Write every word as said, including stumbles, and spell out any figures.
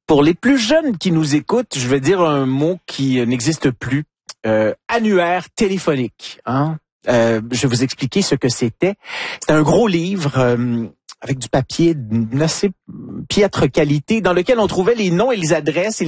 Pour les plus jeunes qui nous écoutent, je vais dire un mot qui n'existe plus. Euh, annuaire téléphonique. Hein? Euh, je vais vous expliquer ce que c'était. C'était un gros livre euh, avec du papier d'une assez piètre qualité dans lequel on trouvait les noms et les adresses et